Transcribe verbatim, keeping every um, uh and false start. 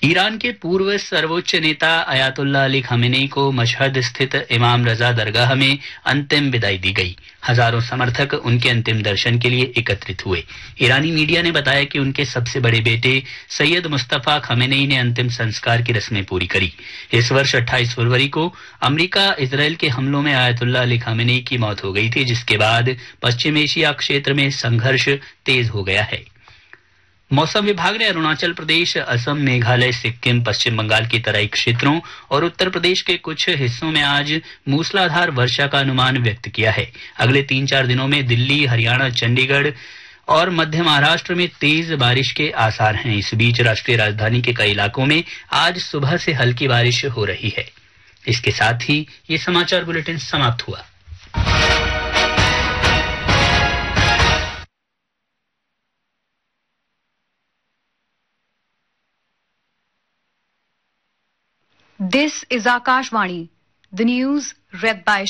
Iran के पूर्व सर्वोच्च नेता अयातुल्ला अली खामेनेई को मशहद स्थित इमाम रजा दरगाह में अंतिम विदाई दी गई। हजारों समर्थक उनके अंतिम दर्शन के लिए एकत्रित हुए। ईरानी मीडिया ने बताया कि उनके सबसे बड़े बेटे सैयद मुस्तफा खामेनेई ने अंतिम संस्कार की रस्में पूरी करी। इस वर्ष अट्ठाईस फरवरी को अमेरिका इजरायल के हमलों में अयातुल्ला अली खामेनेई की मौत हो गई थी, जिसके बाद पश्चिम एशिया क्षेत्र में संघर्ष तेज हो गया है। मौसम विभाग ने अरुणाचल प्रदेश, असम, मेघालय, सिक्किम, पश्चिम बंगाल के तराई क्षेत्रों और उत्तर प्रदेश के कुछ हिस्सों में आज मूसलाधार वर्षा का अनुमान व्यक्त किया है। अगले तीन चार दिनों में दिल्ली, हरियाणा, चंडीगढ़ और मध्य महाराष्ट्र में तेज बारिश के आसार हैं। इस बीच राष्ट्रीय राजधानी के कई इलाकों में आज सुबह से हल्की बारिश हो रही है। इसके साथ ही ये समाचार बुलेटिन समाप्त हुआ। This is Akashvani. The news read by